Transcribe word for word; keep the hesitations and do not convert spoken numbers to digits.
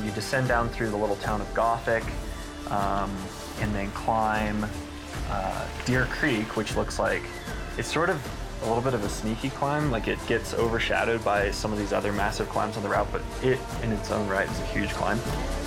you descend down through the little town of Gothic, um, and then climb uh, Deer Creek, which looks like it's sort of a little bit of a sneaky climb. Like it gets overshadowed by some of these other massive climbs on the route, but it in its own right is a huge climb.